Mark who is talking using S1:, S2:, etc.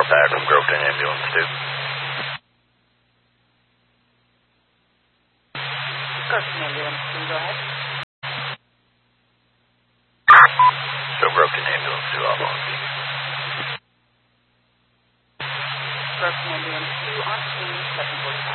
S1: Power pack from Groveton Ambulance 2.
S2: Groveton Ambulance 2, go ahead.
S1: So Groveton Ambulance 2, I'm on scene.
S2: Groveton Ambulance 2 on scene, 745.